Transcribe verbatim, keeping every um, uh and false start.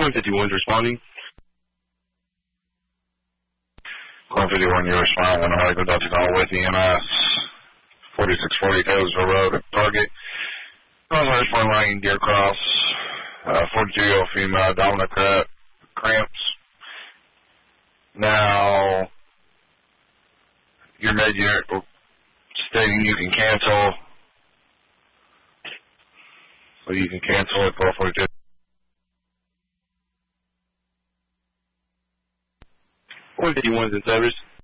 one fifty-one's responding. one fifty-one, you're responding. I'm going to go Delta call with E M S. forty-six forty Taylorsville Road, target. Northwest one line, Deer Cross. Uh, forty-two-year-old female, abdominal cramp, cramps. Now, your med unit stating you can cancel. So you can cancel at four forty-two. one fifty-one's in service.